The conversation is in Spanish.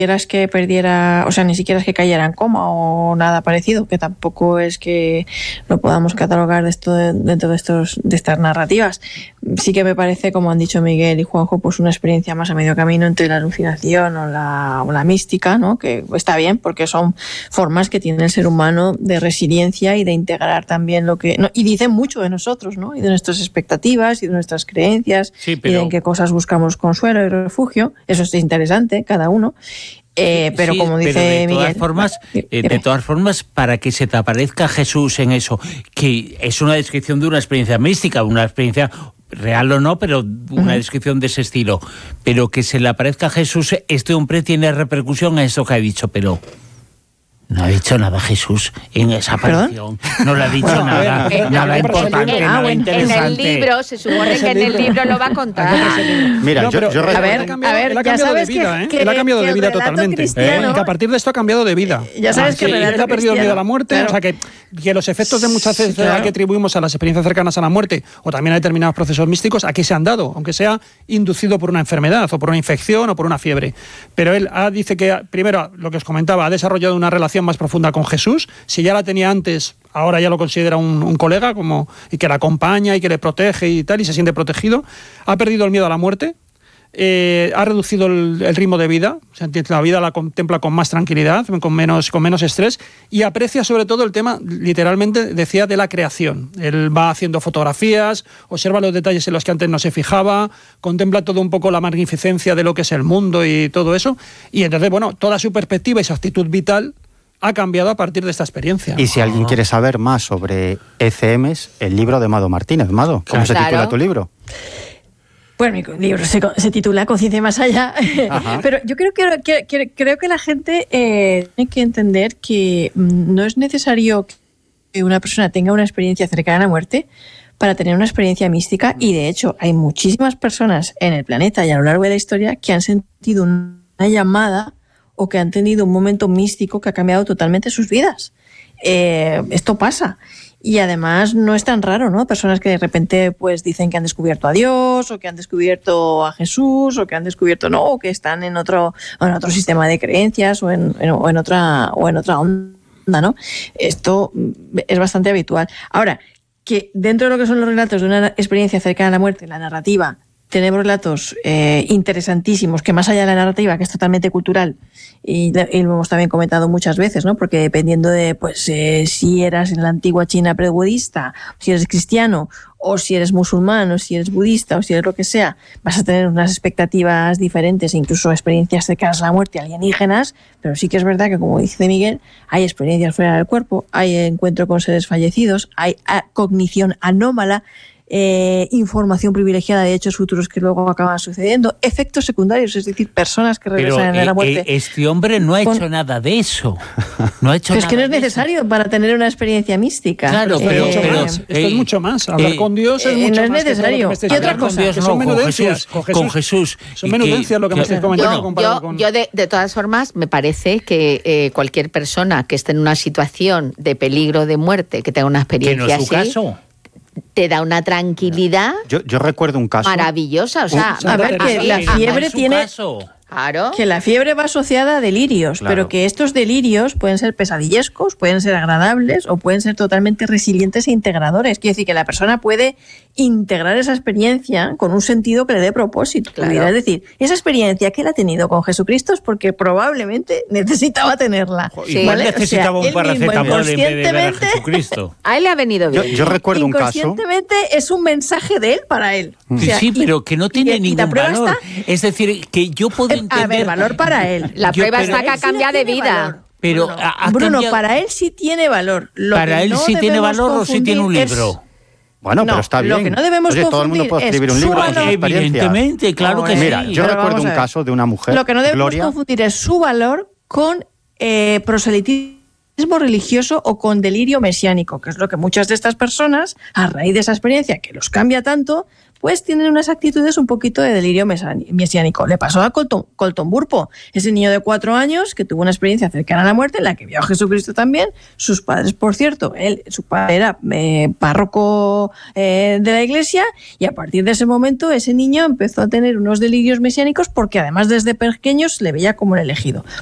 es que perdiera, o sea, ni siquiera es que cayera en coma o nada parecido, que tampoco es que lo podamos catalogar dentro de estas narrativas. Sí que me parece, como han dicho Miguel y Juanjo, pues una experiencia más a medio camino entre la alucinación o la mística, ¿no? Que está bien porque son formas que tiene el ser humano de resiliencia y de integrar también lo que... No, y dicen mucho de nosotros, ¿no? Y de nuestras expectativas y de nuestras creencias, y de en qué cosas buscamos consuelo y refugio. Eso es interesante, cada uno. Pero como dice Miguel, de todas formas, para que se te aparezca Jesús en eso, que es una descripción de una experiencia mística, una experiencia real o no, pero una descripción de ese estilo, pero que se le aparezca Jesús, este hombre tiene repercusión en eso que ha dicho, pero... No ha dicho nada Jesús en esa aparición. No le ha dicho nada importante, nada interesante. En el libro, se supone que en el libro lo va a contar. Mira, yo a ver, él ha cambiado de vida, él ha cambiado de vida totalmente. Que a partir de esto ha cambiado de vida. Ya sabes que él ha perdido el miedo a la muerte, claro. O sea que los efectos de muchas veces que atribuimos a las experiencias cercanas a la muerte o también a determinados procesos místicos, aquí se han dado, aunque sea inducido por una enfermedad o por una infección o por una fiebre. Pero él dice que, primero, lo que os comentaba, ha desarrollado una relación más profunda con Jesús. Si ya la tenía antes, ahora ya lo considera un colega y que la acompaña y que le protege y tal, y se siente protegido. Ha perdido el miedo a la muerte, ha reducido el ritmo de vida, o sea, la vida la contempla con más tranquilidad, con menos estrés, y aprecia sobre todo el tema, literalmente decía, de la creación. Él va haciendo fotografías, observa los detalles en los que antes no se fijaba, contempla todo un poco la magnificencia de lo que es el mundo y todo eso, y entonces, bueno, toda su perspectiva y su actitud vital ha cambiado a partir de esta experiencia. Y si alguien quiere saber más sobre ECMs, el libro de Mado Martínez. Mado, ¿cómo se titula tu libro? Bueno, mi libro se titula Conciencia más allá. Pero yo creo que la gente tiene que entender que no es necesario que una persona tenga una experiencia cercana a la muerte para tener una experiencia mística, y de hecho hay muchísimas personas en el planeta y a lo largo de la historia que han sentido una llamada o que han tenido un momento místico que ha cambiado totalmente sus vidas. Esto pasa. Y además no es tan raro, ¿no? Personas que de repente pues dicen que han descubierto a Dios, o que han descubierto a Jesús, o que han descubierto, no, o que están en otro sistema de creencias o en otra onda, ¿no? Esto es bastante habitual. Ahora, que dentro de lo que son los relatos de una experiencia cercana a la muerte, la narrativa, tenemos relatos interesantísimos, que más allá de la narrativa, que es totalmente cultural, y lo hemos también comentado muchas veces, ¿no? Porque dependiendo de si eras en la antigua China pre-budista, si eres cristiano, o si eres musulmán, o si eres budista, o si eres lo que sea, vas a tener unas expectativas diferentes, incluso experiencias cercanas a la muerte, alienígenas. Pero sí que es verdad que, como dice Miguel, hay experiencias fuera del cuerpo, hay encuentro con seres fallecidos, hay cognición anómala, información privilegiada de hechos futuros que luego acaban sucediendo, efectos secundarios, es decir, personas que regresan de la muerte. Este hombre no ha hecho nada de eso. No ha hecho nada. Es que no es necesario para tener una experiencia mística. Claro, pero esto es mucho más. Hablar con Dios es mucho más. No es necesario. ¿Qué otra cosa? Son menudencias. Con Jesús. Son menudencias lo que me estáis comentando. Yo de todas formas, me parece que cualquier persona que esté en una situación de peligro de muerte, que tenga una experiencia que no es su caso, te da una tranquilidad. Yo recuerdo un caso maravillosa. O sea, a ver, que la fiebre tiene... Claro. Que la fiebre va asociada a delirios, claro. Pero que estos delirios pueden ser pesadillescos, pueden ser agradables o pueden ser totalmente resilientes e integradores. Quiere decir que la persona puede integrar esa experiencia con un sentido que le dé propósito. Claro. Es decir, esa experiencia que él ha tenido con Jesucristo es porque probablemente necesitaba tenerla. Sí. Igual necesitaba un paracetamol en vez de ver a Jesucristo. A él le ha venido bien. Yo recuerdo un caso. Inconscientemente es un mensaje de él para él. O sea, sí, pero que no tiene ningún valor. Es decir, que yo puedo entender... A ver, valor para él. La prueba está que ha cambiado de vida. Pero Bruno, para él sí tiene valor. ¿Para él sí tiene valor o sí tiene un libro? Bueno, pero está bien. Lo que no debemos confundir todo el mundo puede escribir un libro. Evidentemente, claro que sí. Mira, yo recuerdo un caso de una mujer, lo que no debemos Gloria, confundir es su valor con proselitismo religioso o con delirio mesiánico, que es lo que muchas de estas personas, a raíz de esa experiencia que los cambia tanto, pues tienen unas actitudes un poquito de delirio mesiánico. Le pasó a Colton Burpo, ese niño de 4 años que tuvo una experiencia cercana a la muerte, en la que vio a Jesucristo también. Sus padres, por cierto, su padre era párroco de la iglesia, y a partir de ese momento ese niño empezó a tener unos delirios mesiánicos porque además desde pequeños le veía como el elegido.